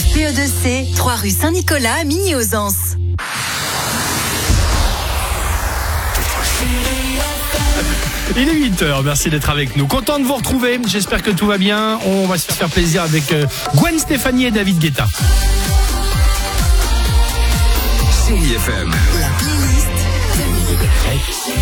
PE2C, 3 rue Saint-Nicolas à Migny-aux-Anses. Il est 8h, merci d'être avec nous. Content de vous retrouver, j'espère que tout va bien. On va se faire plaisir avec Gwen Stefani et David Guetta. Chérie FM. La playlist de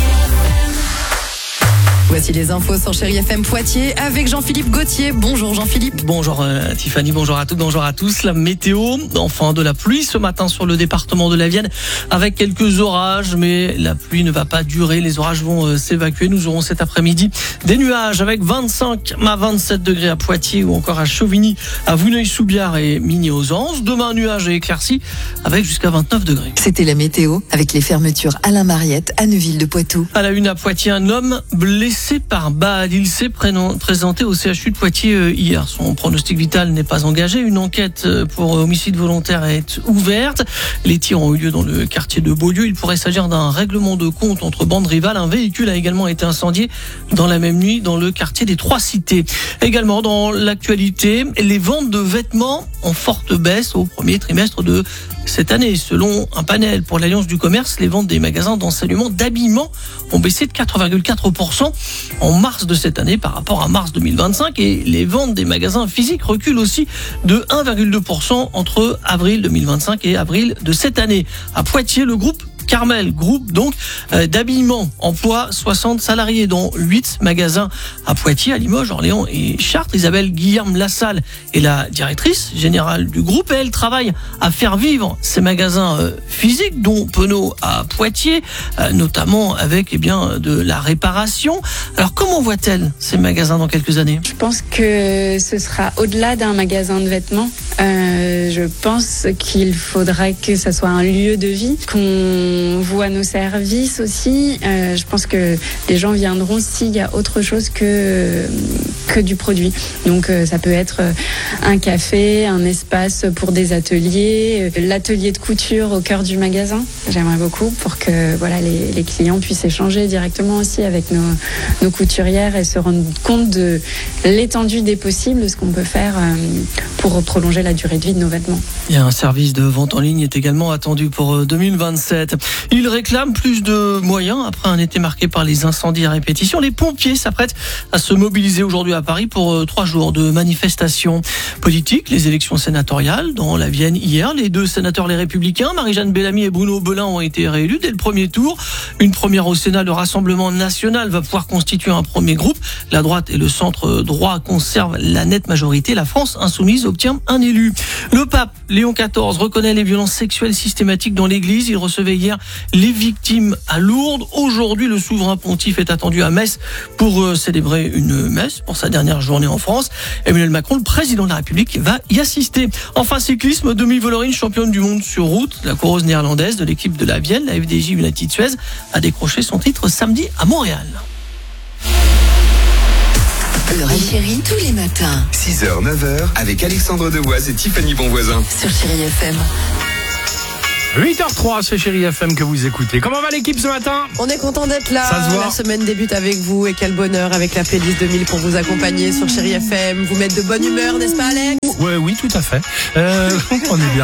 Voici les infos sur Chérie FM Poitiers avec Jean-Philippe Gauthier. Bonjour Jean-Philippe. Bonjour Tiffany, bonjour à toutes, bonjour à tous. La météo, enfin de la pluie ce matin sur le département de la Vienne avec quelques orages, mais la pluie ne va pas durer. Les orages vont s'évacuer. Nous aurons cet après-midi des nuages avec 25 à 27 degrés à Poitiers ou encore à Chauvigny, à Vouneuil-sous-Biard et Migny-aux-Anses. Demain, nuages et éclaircies avec jusqu'à 29 degrés. C'était la météo avec les fermetures Alain Mariette à Neuville-de-Poitou. À la une à Poitiers, un homme blessé par balle. Il s'est présenté au CHU de Poitiers hier. Son pronostic vital n'est pas engagé. Une enquête pour homicide volontaire est ouverte. Les tirs ont eu lieu dans le quartier de Beaulieu. Il pourrait s'agir d'un règlement de compte entre bandes rivales. Un véhicule a également été incendié dans la même nuit dans le quartier des Trois Cités. Également dans l'actualité, les ventes de vêtements en forte baisse au premier trimestre de cette année. Selon un panel pour l'Alliance du commerce, les ventes des magasins d'enseignement d'habillement ont baissé de 4,4% en mars de cette année par rapport à mars 2025 et les ventes des magasins physiques reculent aussi de 1,2% entre avril 2025 et avril de cette année. À Poitiers, le groupe Carmel, groupe donc d'habillement, emploie 60 salariés dont 8 magasins à Poitiers, à Limoges, Orléans et Chartres. Isabelle Guillerme-Lassalle est la directrice générale du groupe et elle travaille à faire vivre ces magasins physiques dont Penaud à Poitiers, notamment avec de la réparation. Alors comment voit-elle ces magasins dans quelques années ? Je pense que ce sera au-delà d'un magasin de vêtements. Je pense qu'il faudra que ça soit un lieu de vie, qu'on voit nos services aussi. Je pense que les gens viendront s'il y a autre chose que du produit. Donc ça peut être un café, un espace pour des ateliers, l'atelier de couture au cœur du magasin. J'aimerais beaucoup pour que les clients puissent échanger directement aussi avec nos couturières et se rendre compte de l'étendue des possibles, ce qu'on peut faire pour prolonger la durée de vie de nos vêtements. Il y a un service de vente en ligne est également attendu pour 2027. Il réclame plus de moyens après un été marqué par les incendies à répétition. Les pompiers s'apprêtent à se mobiliser aujourd'hui à Paris pour 3 jours de manifestations politiques. Les élections sénatoriales dans la Vienne hier. Les 2 sénateurs les Républicains, Marie-Jeanne Bellamy et Bruno Belin, ont été réélus dès le premier tour. Une première au Sénat, le Rassemblement national va pouvoir constituer un premier groupe. La droite et le centre droit conservent la nette majorité. La France insoumise obtient un élu. Le pape Léon XIV reconnaît les violences sexuelles systématiques dans l'Église. Il recevait hier les victimes à Lourdes. Aujourd'hui, le souverain pontife est attendu à Metz pour célébrer une messe pour sa dernière journée en France. Emmanuel Macron, le président de la République, va y assister. Enfin, cyclisme, Demi Vollering, championne du monde sur route. La coureuse néerlandaise de l'équipe de la Vienne, la FDJ United Suez, a décroché son titre samedi à Montréal. Le Chérie tous les matins 6h, 9h, avec Alexandre Devoise et Tiffany Bonvoisin. sur Chérie FM. 8h03, c'est Chérie FM que vous écoutez. Comment va l'équipe ce matin ? On est content d'être là. Ça se voit. La semaine débute avec vous et quel bonheur avec la playlist 2000 pour vous accompagner sur Chérie FM, vous mettre de bonne humeur, n'est-ce pas Alex ? Ouais, oui, tout à fait. On est bien.